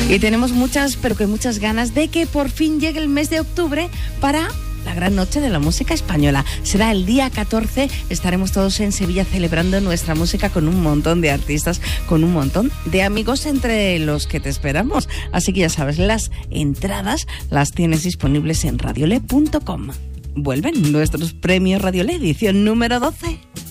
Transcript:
Y tenemos muchas, pero que muchas ganas de que por fin llegue el mes de octubre para la gran noche de la música española. Será el día 14, estaremos todos en Sevilla celebrando nuestra música con un montón de artistas, con un montón de amigos entre los que te esperamos. Así que ya sabes, las entradas las tienes disponibles en radiole.com. Vuelven nuestros premios Radiole edición número 12.